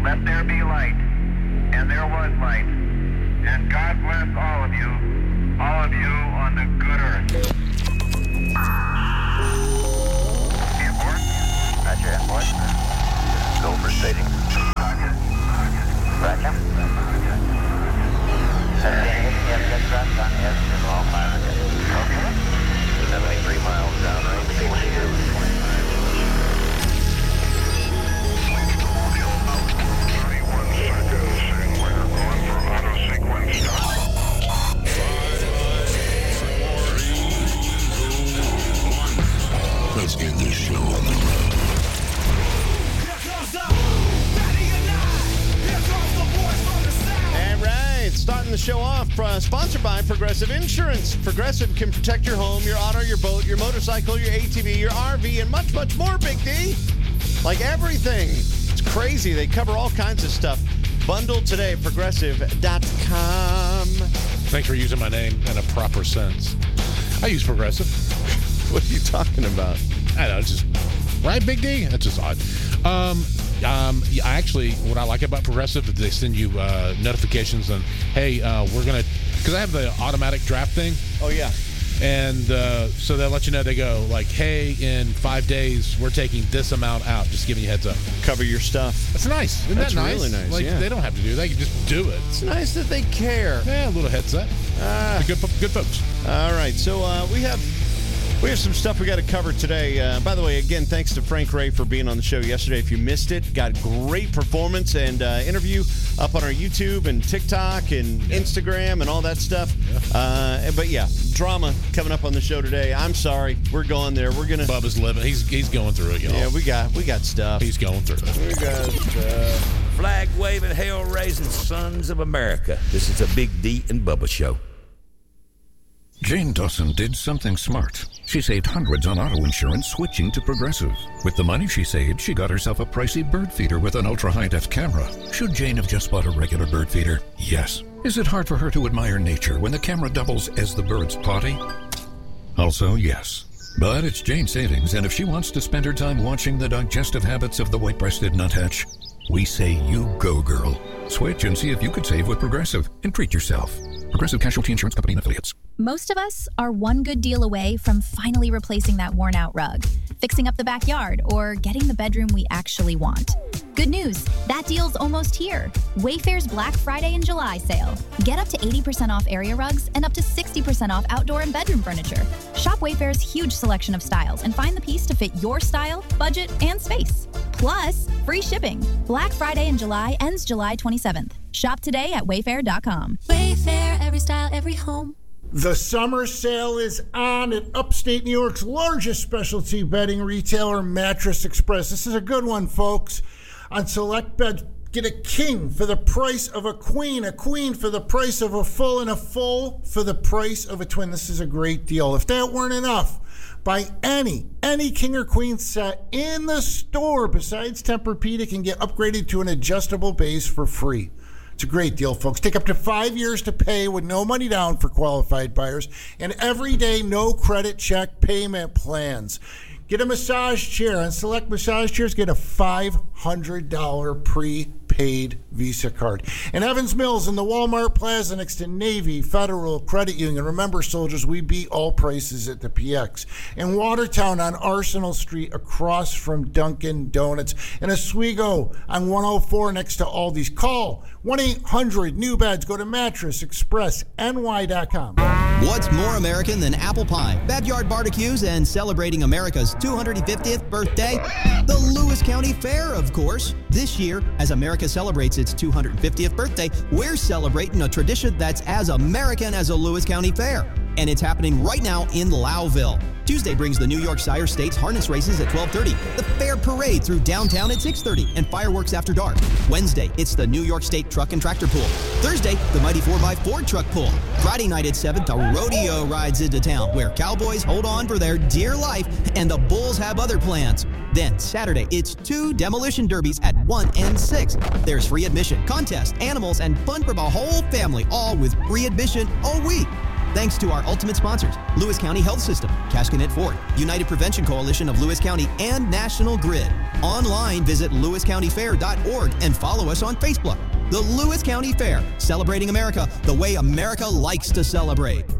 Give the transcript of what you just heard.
Let there be light. And there was light. And God bless all of you on the good earth. Airport? Roger, airport. Go for staging. Roger. Okay. 73 miles downrange. Let's get this show on the road. All right, starting the show off, sponsored by Progressive Insurance. Progressive can protect your home, your auto, your boat, your motorcycle, your ATV, your RV, and much, much more, Big D. Like everything. It's crazy. They cover all kinds of stuff. Bundle today at progressive.com. Thanks for using my name in a proper sense. I use Progressive. What are you talking about? I know, it's just, right, Big D? That's just odd. Actually, what I like about Progressive is they send you notifications on, hey, we're going to, because I have the automatic draft thing. Oh, yeah. And so they'll let you know, they go like, hey, in 5 days, we're taking this amount out. Just giving you a heads up. Cover your stuff. That's nice. Isn't That's that nice? really nice, Like, yeah. they don't have to do that. They can just do it. It's nice that they care. Yeah, a little heads up. Good folks. All right, so we have some stuff we got to cover today. By the way, again, thanks to Frank Ray for being on the show yesterday. If you missed it, got great performance and interview up on our YouTube and TikTok and Instagram and all that stuff. Yeah. But yeah, drama coming up on the show today. I'm sorry, we're going there. We're gonna. Bubba's living. He's going through it, y'all. Yeah, we got stuff. He's going through it. We got stuff. Flag-waving, hell-raising sons of America. This is a Big D and Bubba show. Jane Dawson did something smart. She saved hundreds on auto insurance switching to Progressive. With the money she saved, she got herself a pricey bird feeder with an ultra-high-def camera. Should Jane have just bought a regular bird feeder? Yes. Is it hard for her to admire nature when the camera doubles as the bird's potty? Also, yes. But it's Jane's savings, and if she wants to spend her time watching the digestive habits of the white-breasted nuthatch, we say you go, girl. Switch and see if you could save with Progressive and treat yourself. Progressive Casualty Insurance Company and Affiliates. Most of us are one good deal away from finally replacing that worn-out rug, fixing up the backyard, or getting the bedroom we actually want. Good news, that deal's almost here. Wayfair's Black Friday and July sale. Get up to 80% off area rugs and up to 60% off outdoor and bedroom furniture. Shop Wayfair's huge selection of styles and find the piece to fit your style, budget, and space. Plus, free shipping. Black Friday in July ends July 27th. Shop today at wayfair.com. Wayfair, every style, every home. The summer sale is on at upstate New York's largest specialty bedding retailer, Mattress Express. This is a good one, folks. On select beds, get a king for the price of a queen for the price of a full, and a full for the price of a twin. This is a great deal. If that weren't enough, buy any king or queen set in the store besides Tempur-Pedic and get upgraded to an adjustable base for free. It's a great deal, folks. Take up to 5 years to pay with no money down for qualified buyers and everyday no credit check payment plans. Get a massage chair. On select massage chairs, get a $500 prepaid Visa card. And Evans Mills in the Walmart Plaza next to Navy Federal Credit Union. Remember, soldiers, we beat all prices at the PX. In Watertown on Arsenal Street across from Dunkin' Donuts. And Oswego on 104 next to Aldi's. Call 1-800-NEW-BEDS. Go to MattressExpressNY.com. What's more American than apple pie, backyard barbecues, and celebrating America's 250th birthday? The Lewis County Fair, of course. This year, as America celebrates its 250th birthday, we're celebrating a tradition that's as American as a Lewis County Fair. And it's happening right now in Lowville. Tuesday brings the New York Sire Stakes harness races at 12:30, the fair parade through downtown at 6:30, and fireworks after dark. Wednesday, it's the New York State Truck and Tractor Pool. Thursday, the Mighty 4x4 Truck Pool. Friday night at 7, the rodeo rides into town, where cowboys hold on for their dear life and the bulls have other plans. Then Saturday, it's 2 demolition derbies at 1 and 6. There's free admission, contests, animals, and fun for the whole family, all with free admission all week. Thanks to our ultimate sponsors, Lewis County Health System, Cascanet Ford, United Prevention Coalition of Lewis County, and National Grid. Online, visit lewiscountyfair.org and follow us on Facebook. The Lewis County Fair, celebrating America the way America likes to celebrate.